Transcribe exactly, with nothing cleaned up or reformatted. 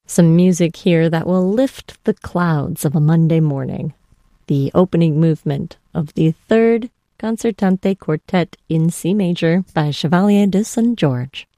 Some music here that will lift the clouds of a Monday morning. The opening movement of the Third Concertante Quartet in C major by Chevalier de Saint George.